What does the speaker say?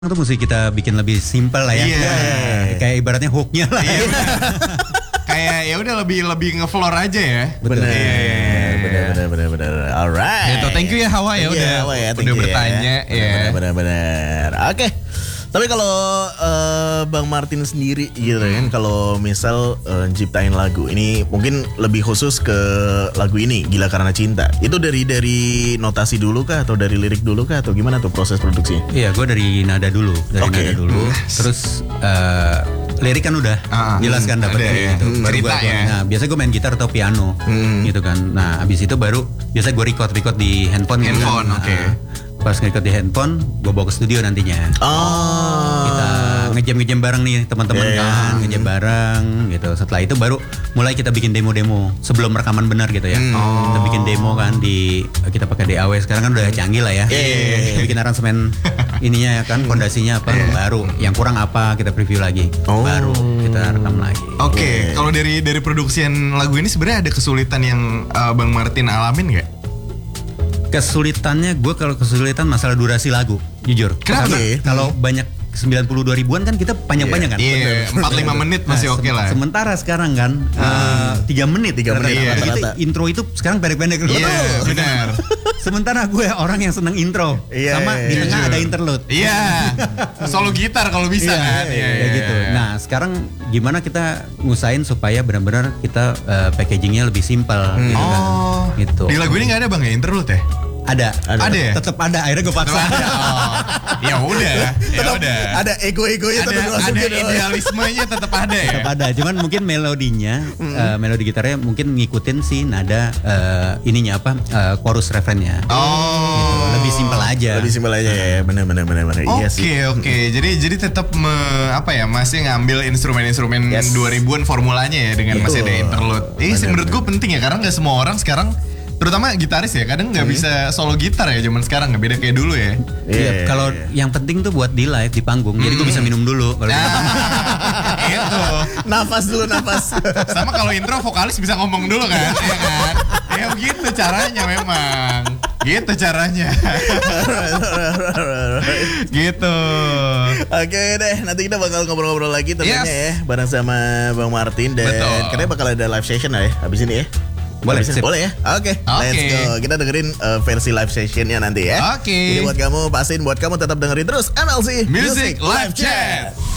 Itu mesti kita bikin lebih simpel lah ya. Kayak ibaratnya hooknya lah. Kayak ya udah lebih ngefloor aja ya. Betul. Benar. Alright. Gitu. Thank you ya Hawa ya udah bertanya ya. Benar. Oke. Tapi kalau Bang Martin sendiri gitu kan, kalau misal ciptain lagu ini mungkin lebih khusus ke lagu ini Gila Karena Cinta. Itu dari notasi dulu kah atau dari lirik dulu kah atau gimana tuh proses produksinya? Iya, gue dari nada dulu, Terus lirik kan udah jelas kan dapetnya gitu. Baru cerita gua, ya. Nah, biasa gue main gitar atau piano gitu kan. Nah, abis itu baru biasa gue record di handphone. Handphone, kan. oke. Pas nge-record di handphone, gue bawa ke studio nantinya. Kita ngejam bareng nih teman-teman kan, ngejam bareng gitu. Setelah itu baru mulai kita bikin demo-demo sebelum rekaman benar gitu ya. Kita bikin demo kan kita pakai DAW. Sekarang kan udah canggih lah ya. Kita bikin aransemen ininya ya kan, fondasinya apa baru, yang kurang apa kita preview lagi, baru kita rekam lagi. Oke, kalau dari produksian lagu ini sebenarnya ada kesulitan yang Bang Martin alamin nggak? Kesulitannya kalau kesulitan masalah durasi lagu, jujur. Kenapa? Kalau banyak 92 ribuan kan kita panjang-panjang kan. Iya, 4-5 menit masih oke lah. Sementara sekarang kan 3 menit. Kita intro itu sekarang pendek-pendek. Iya, benar. Sementara gue orang yang seneng intro, sama di tengah ada interlude. Iya, solo gitar kalau bisa kan. Iya gitu. Nah sekarang gimana kita ngusahain supaya benar-benar kita packagingnya lebih simpel. Gitu. Di lagu ini nggak ada Bang ya interlude ya? Ada ya? Tetap ada. Akhirnya gue paksa. Ya udah. Ada ego-egonya tetap ada idealismenya tetap ada ya. Tetap ada. Cuman mungkin melodinya, melodi gitarnya mungkin ngikutin si nada ininya chorus refrennya. Gitu. Lebih simpel aja. Ya. Benar. Iya sih. Oke. Jadi tetap masih ngambil instrumen-instrumen 2000-an formulanya ya dengan masih ada interlude. Ini menurut gue penting ya karena nggak semua orang sekarang, terutama gitaris ya, kadang nggak bisa solo gitar ya zaman sekarang, nggak beda kayak dulu ya. Iya. Kalau yang penting tuh buat di live di panggung, jadi gue bisa minum dulu. Itu. Nafas. Sama kalau intro vokalis bisa ngomong dulu kan, ya kan? Ya begitu caranya memang. Gitu caranya. Gitu. Oke deh, nanti kita bakal ngobrol-ngobrol lagi tentunya ya, bareng sama Bang Martin dan katanya bakal ada live session lah ya habis ini ya. Boleh ya? Oke, let's go. Kita dengerin versi live sessionnya nanti ya. Oke. Jadi buat kamu tetap dengerin terus MLC Music Live Chat.